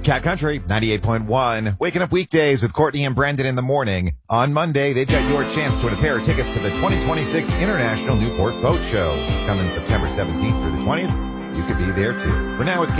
Cat Country 98.1. Waking up weekdays with Courtney and Brendan in the morning. On Monday, they've got your chance to win a pair of tickets to the 2026 International Newport Boat Show. It's coming September 17th through the 20th. You could be there too. For now, it's